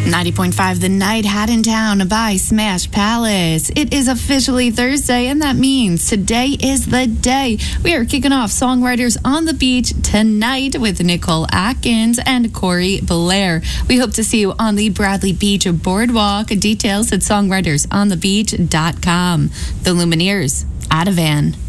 90.5 The Night Hat in Town by Smash Palace. It is officially Thursday, and that means today is the day. We are kicking off Songwriters on the Beach tonight with Nicole Atkins and Corey Blair. We hope to see you on the Bradley Beach Boardwalk. Details at songwritersonthebeach.com. The Lumineers, Ativan.